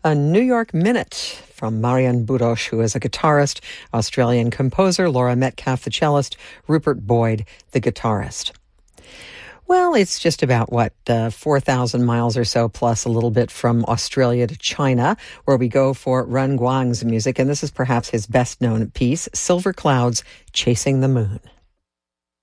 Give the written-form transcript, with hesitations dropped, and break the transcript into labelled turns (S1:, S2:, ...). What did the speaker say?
S1: A New York Minute from Marian Burosh, who is a guitarist, Australian composer, Laura Metcalf, the cellist, Rupert Boyd, the guitarist. Well, it's just about, 4,000 miles or so, plus a little bit from Australia to China, where we go for Ren Guang's music, and this is perhaps his best-known piece, Silver Clouds Chasing the Moon.